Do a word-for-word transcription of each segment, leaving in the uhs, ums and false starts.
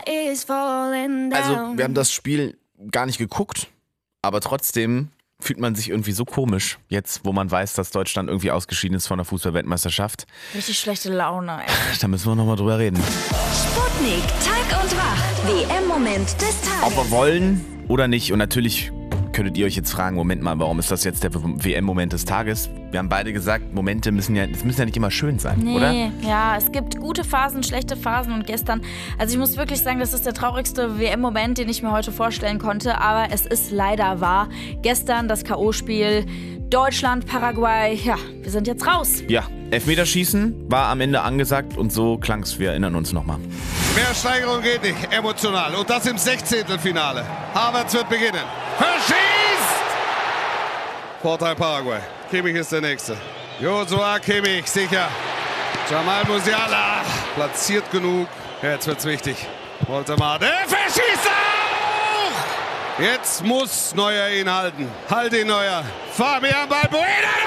Also, wir haben das Spiel gar nicht geguckt, aber trotzdem fühlt man sich irgendwie so komisch, jetzt wo man weiß, dass Deutschland irgendwie ausgeschieden ist von der Fußball-Weltmeisterschaft. Richtig schlechte Laune, ey. Da müssen wir nochmal drüber reden. Sputnik, Tag und Wach, W M-Moment des Tages. Ob wir wollen oder nicht. Und natürlich könntet ihr euch jetzt fragen, Moment mal, warum ist das jetzt der W M-Moment des Tages? Wir haben beide gesagt, Momente müssen ja, es müssen ja nicht immer schön sein, nee, oder? Ja, es gibt gute Phasen, schlechte Phasen und gestern, also ich muss wirklich sagen, das ist der traurigste W M-Moment, den ich mir heute vorstellen konnte, aber es ist leider wahr. Gestern das K O-Spiel Deutschland, Paraguay, ja, wir sind jetzt raus. Ja, Elfmeterschießen war am Ende angesagt und so klang es, wir erinnern uns nochmal. Mehr Steigerung geht nicht, emotional. Und das im Sechzehntelfinale. Havertz wird beginnen. Verschießt! Vorteil Paraguay. Kimmich ist der Nächste. Joshua Kimmich, sicher. Jamal Musiala, platziert genug. Jetzt wird's wichtig. Woltemade, der verschießt auch! Jetzt muss Neuer ihn halten. Halt ihn, Neuer. Fabian Balbuena!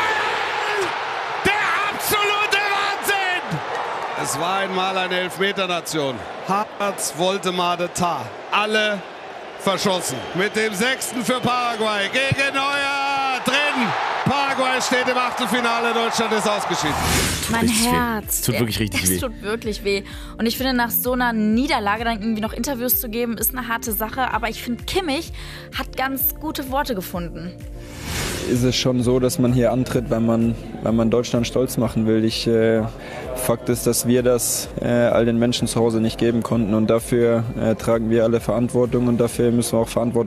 Der absolute Wahnsinn! Es war einmal eine Elfmeternation. Havertz, Woltemade, Tah. Alle verschossen. Mit dem sechsten für Paraguay gegen Neuer drin. Paraguay steht im Achtelfinale, Deutschland ist ausgeschieden. Mein Herz. Es tut wirklich richtig weh. Es tut wirklich weh. Und ich finde, nach so einer Niederlage dann irgendwie noch Interviews zu geben, ist eine harte Sache. Aber ich finde, Kimmich hat ganz gute Worte gefunden. Ist es schon so, dass man hier antritt, wenn man, wenn man Deutschland stolz machen will. Ich, äh, Fakt ist, dass wir das äh, all den Menschen zu Hause nicht geben konnten und dafür äh, tragen wir alle Verantwortung und dafür müssen wir auch Verantwortung